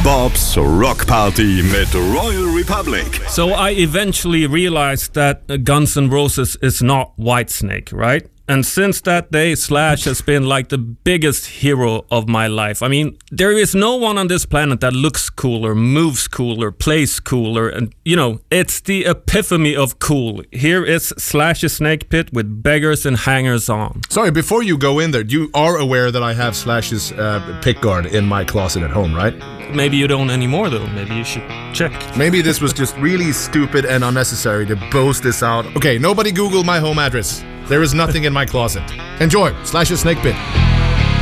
Bob's Rock Party mit Royal Republic. So I eventually realized that Guns N' Roses is not Whitesnake, right? And since that day, Slash has been like the biggest hero of my life. I mean, there is no one on this planet that looks cooler, moves cooler, plays cooler, and, you know, it's the epitome of cool. Here is Slash's Snake Pit with Beggars and Hangers On. Sorry, before you go in there, you are aware that I have Slash's pickguard in my closet at home, right? Maybe you don't anymore, though. Maybe you should check. Maybe this was just really stupid and unnecessary to boast this out. Okay, nobody Google my home address. There is nothing in my closet. Enjoy Slash's Snake Pit.